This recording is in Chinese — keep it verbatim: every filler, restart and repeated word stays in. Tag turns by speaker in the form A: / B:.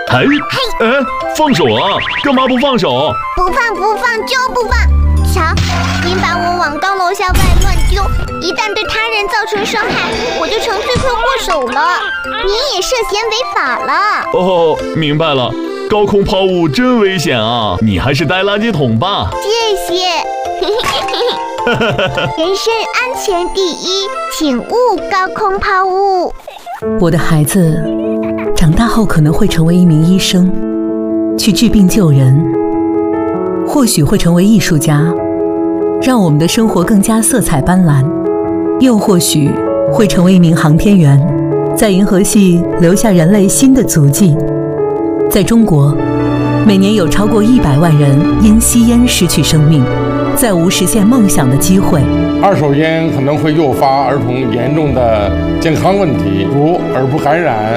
A: 哎哎，放手啊！干嘛不放手？
B: 不放不放就不放！瞧，您把我往高楼下外乱丢，一旦对他人造成伤害，我就成罪魁祸首了。您也涉嫌违法了。
A: 哦，明白了。高空抛物真危险啊！你还是带垃圾桶吧。
B: 谢谢。人身安全第一，请勿高空抛物。
C: 我的孩子长大后可能会成为一名医生，去治病救人，或许会成为艺术家，让我们的生活更加色彩斑斓，又或许会成为一名航天员，在银河系留下人类新的足迹。在中国，每年有超过一百万人因吸烟失去生命，再无实现梦想的机会。
D: 二手烟可能会诱发儿童严重的健康问题，如耳部感染、